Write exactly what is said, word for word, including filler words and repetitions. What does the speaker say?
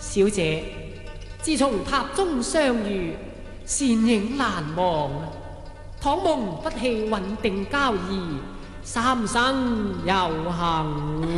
小姐，自從塔中相遇，倩影難忘。倘蒙不棄穩定交易，三生有幸。